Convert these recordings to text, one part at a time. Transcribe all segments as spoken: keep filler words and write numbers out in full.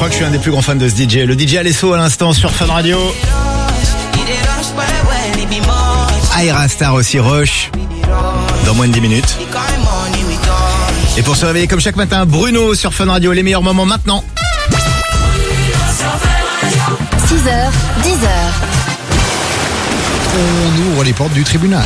crois que je suis un des plus grands fans de ce D J. Le D J Alesso à l'instant sur Fun Radio. Ayra Starr aussi, Rush. Dans moins de dix minutes. Et pour se réveiller comme chaque matin, Bruno sur Fun Radio. Les meilleurs moments maintenant. six heures, dix heures. On ouvre les portes du tribunal.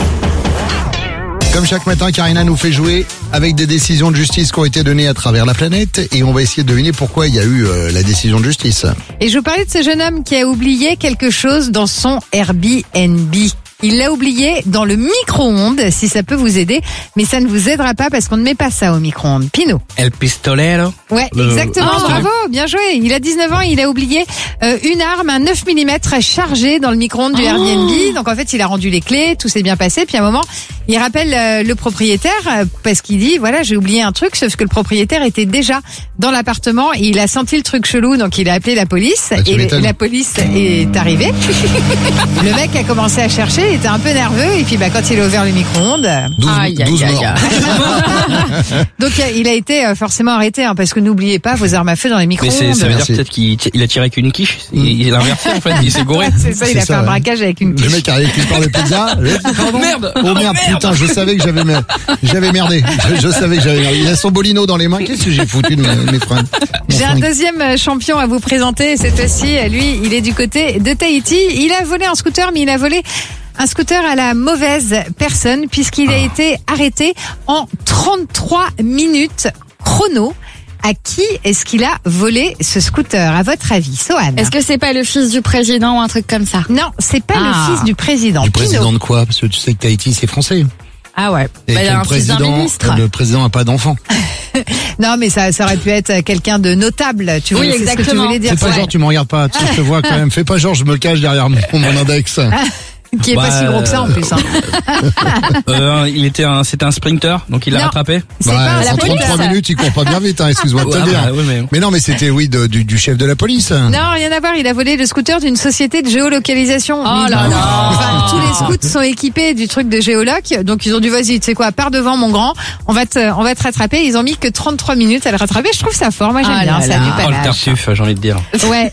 Comme chaque matin, Karina nous fait jouer avec des décisions de justice qui ont été données à travers la planète et on va essayer de deviner pourquoi il y a eu euh, la décision de justice. Et je vous parlais de ce jeune homme qui a oublié quelque chose dans son Airbnb. Il l'a oublié dans le micro-ondes, si ça peut vous aider, mais ça ne vous aidera pas parce qu'on ne met pas ça au micro-ondes. Pino. El pistolero. Ouais, Le... exactement, Ah, bravo, bien joué. Il a dix-neuf ans, il a oublié euh, une arme, un neuf millimètres chargé dans le micro-ondes du Oh. Airbnb. Donc en fait, il a rendu les clés, tout s'est bien passé. Puis à un moment, il rappelle euh, le propriétaire euh, parce qu'il dit, voilà, j'ai oublié un truc, sauf que le propriétaire était déjà dans l'appartement. Et il a senti le truc chelou, donc il a appelé la police. Bah, tu et m'étonnes. la police est arrivée. Le mec a commencé à chercher, il était un peu nerveux. Et puis bah, quand il a ouvert le micro-ondes... douze, Aïe, aïe, douze aïe, morts. aïe. Donc euh, il a été euh, forcément arrêté, hein, parce que n'oubliez pas vos armes à feu dans les Mais micro-ondes. c'est, ça veut dire Merci. peut-être qu'il il a tiré avec une quiche. Il, il a inversé en fait, il s'est gouré. C'est ça, il C'est a fait ça, un ouais. braquage avec une Le quiche. mec arrive avec une part de pizza. Pardon Merde. Oh merde, Oh, merde. putain, je savais que j'avais mer- j'avais merdé. Je, je savais que j'avais merdé. Il a son bolino dans les mains. Qu'est-ce que j'ai foutu de mes, mes fringues Mon J'ai un fringue. deuxième champion à vous présenter, c'est aussi, lui, il est du côté de Tahiti. Il a volé un scooter, mais il a volé un scooter à la mauvaise personne, puisqu'il a été arrêté en trente-trois minutes chrono. À qui est-ce qu'il a volé ce scooter, à votre avis, Sohan? Est-ce que c'est pas le fils du président ou un truc comme ça? Non, c'est pas Ah. le fils du président. Du Pino. président de quoi? Parce que tu sais que Tahiti, c'est français. Ah ouais. Et Bah, que il y a le un fils d'un président, ministre. le président a pas d'enfant. Non, mais ça, ça aurait pu être quelqu'un de notable. Tu Oui, vois, c'est ce que tu exactement. voulais dire. Fais pas Ouais. genre, tu me regardes pas. Tu sais, je te vois quand même. Fais pas genre, je me cache derrière mon, mon index. Qui est Bah, pas si gros que ça en plus. Hein. Euh, il était un, c'était un sprinter, donc il l'a Non. rattrapé. C'est Bah, pas la en police. trente-trois minutes, il court pas bien vite, hein, excuse-moi de te Ouais, le dire. bah, ouais, mais- Mais non, mais c'était, oui, de- du, du chef de la police. Non, rien à voir. Il a volé le scooter d'une société de géolocalisation. Oh Mais là non. là. Enfin, tous les scouts sont équipés du truc de géoloc. Donc, ils ont dit, vas-y, tu sais quoi, pars devant, mon grand. On va te, on va te rattraper. Ils ont mis que trente-trois minutes à le rattraper. Je trouve ça fort. Moi, j'aime Ah bien. là Ça a là. du Oh le panache. tartuffe, j'ai envie de dire. Ouais.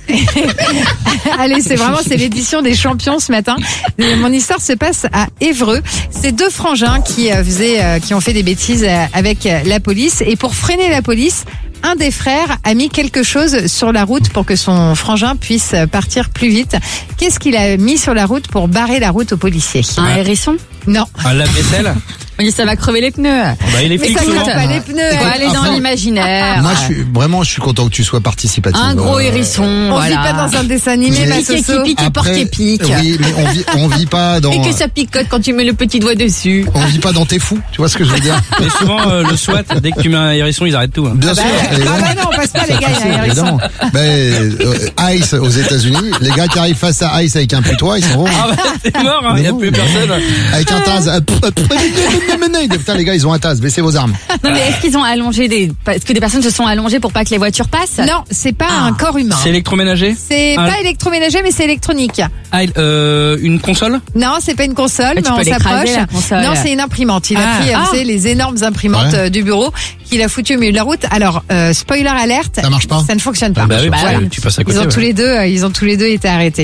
Allez, c'est vraiment, c'est l'édition des champions ce matin. Et mon histoire se passe à Évreux. C'est deux frangins qui euh, faisaient, euh, qui ont fait des bêtises euh, avec euh, la police. Et pour freiner la police, un des frères a mis quelque chose sur la route pour que son frangin puisse partir plus vite. Qu'est-ce qu'il a mis sur la route pour barrer la route aux policiers? Un hérisson? Non. Un lave-vaisselle. Oui, ça va crever les pneus. Bah, il est Mais flic ça souvent. crève pas les pneus. Faut hein. aller dans enfin, l'imaginaire. Moi, je suis, vraiment, je suis content que tu sois participatif. Un gros Euh, hérisson. On voilà. vit pas dans un dessin animé, Mais- ma Pique et Soso. qui pique et porte et pique. Oui, mais on vit, on vit pas dans, Et que ça picote quand tu mets le petit doigt dessus. on vit pas dans tes fous. Tu vois ce que je veux dire? Mais souvent, euh, le SWAT, dès que tu mets un hérisson, ils arrêtent tout. hein. Bien Bah, sûr. ah évidemment. bah non, on passe pas les gars, il y a un hérisson. Évidemment. Ben, euh, Ice aux États-Unis, les gars qui arrivent face à Ice avec un putois, ils sont Ah bah, c'est mort, hein, il n'y a plus personne. avec un taz. Euh, pff, pff, Putain, les gars, ils ont un taz. Baissez vos armes. Non, mais est-ce qu'ils ont allongé des, est-ce que des personnes se sont allongées pour pas que les voitures passent? Non, c'est pas Ah. un corps humain. C'est électroménager. C'est Un- pas électroménager, mais c'est électronique. Ah, euh, une console. Non, c'est pas une console, Ah, tu mais peux on l'écraser, s'approche. la console. Non, c'est une imprimante. Il a Ah. pris, euh, Ah. vous savez, les énormes imprimantes Ouais. euh, du bureau qu'il a foutu au milieu de la route. Alors, euh, spoiler alerte. Ça marche pas Ça ne fonctionne pas. Bah oui, Voilà. bah, tu passes à côté. Ils ont ouais. tous les deux, euh, ils ont tous les deux été arrêtés.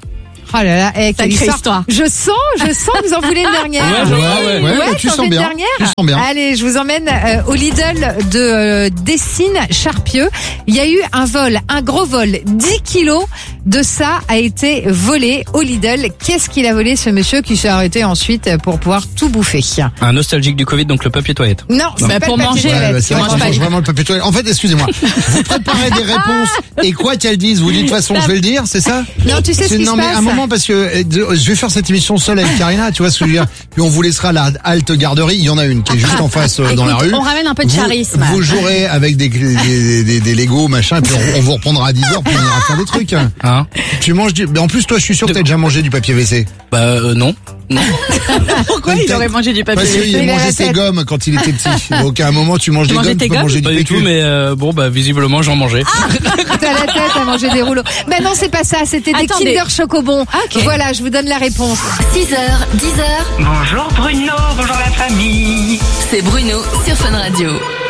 Oh là là, eh, quelle Sacrée histoire. Je sens, je sens que vous en voulez une dernière. Ouais, je vois, ouais. Ouais, Ouais, tu t'en sens veux bien. une dernière Tu sens bien. Allez, je vous emmène euh, au Lidl de euh, Dessines-Charpieu. Il y a eu un vol, un gros vol. dix kilos de ça a été volé au Lidl. Qu'est-ce qu'il a volé, ce monsieur, qui s'est arrêté ensuite pour pouvoir tout bouffer? Un nostalgique du Covid, donc le papier toilette. Non, c'est Bah, pas pour le papier manger, toilette. Ouais, bah, c'est Tu vrai manges qu'on pas mange les- vraiment le papier toilette. En fait, excusez-moi. Vous préparez des réponses et quoi qu'elles disent, vous dites de toute façon, je vais le dire, c'est ça? Non, tu sais ce C'est- qui non, se mais passe. un moment, parce que euh, de- je vais faire cette émission seule avec Karina, tu vois ce que je veux dire? Puis on vous laissera la halte garderie. Il y en a une qui est juste en face euh, dans la Écoute, rue. on ramène un peu de Vous- charisme. Vous jouerez avec des, des, des, des Legos, machin, et puis on, on vous reprendra à dix heures, puis on ira faire des trucs. Hein Tu manges du, mais en plus, toi, je suis sûr que t'as déjà mangé du papier W C. Bah euh, non. Non. Pourquoi il aurait mangé du papier Parce qu'il Il a la mangeait ses tête. gommes quand il était petit. Donc à un moment, tu manges Tu des mangeais gommes, tes tu peux gommes manger Pas du du tout, PQ. mais euh, bon bah visiblement j'en mangeais. T'as la tête à manger des rouleaux. Ben non, c'est pas ça. C'était des Attendez. Kinder Chocobon. Ah, ok. Voilà, je vous donne la réponse. six heures, dix heures. Bonjour Bruno, bonjour la famille. C'est Bruno sur Fun Radio.